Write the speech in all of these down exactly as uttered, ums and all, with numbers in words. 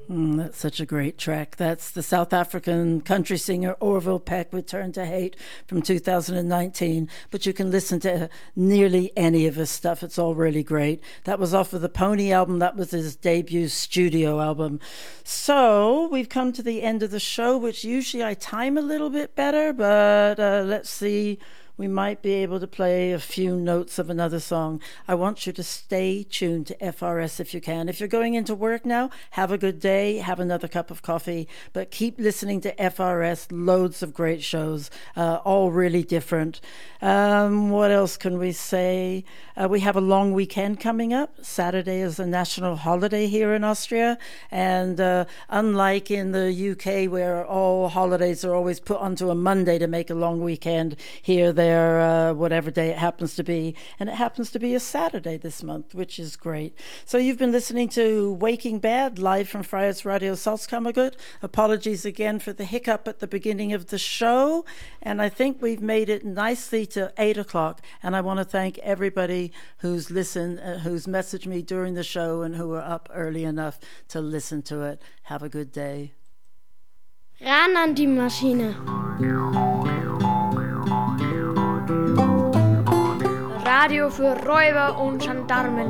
Mm, that's such a great track. That's the South African country singer Orville Peck with Turn to Hate from two thousand nineteen. But you can listen to nearly any of his stuff. It's all really great. That was off of the Pony album. That was his debut studio album. So we've come to the end of the show, which usually I time a little bit better. But uh, let's see. We might be able to play a few notes of another song. I want you to stay tuned to F R S if you can. If you're going into work now, have a good day, have another cup of coffee, but keep listening to F R S. Loads of great shows, uh, all really different. Um, what else can we say? Uh, we have a long weekend coming up. Saturday is a national holiday here in Austria, and uh, unlike in the U K where all holidays are always put onto a Monday to make a long weekend, here, there, There, uh, whatever day it happens to be. And it happens to be a Saturday this month, which is great. So you've been listening to Waking Bad, live from Freies Radio Salzkammergut. Apologies again for the hiccup at the beginning of the show. And I think we've made it nicely to eight o'clock. And I want to thank everybody who's listened, uh, who's messaged me during the show and who were up early enough to listen to it. Have a good day. Ran an die Maschine. Radio für Räuber und Gendarmen.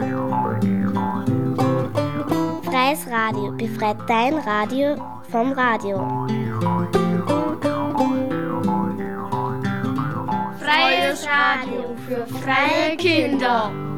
Freies Radio befreit dein Radio vom Radio. Freies Radio für freie Kinder.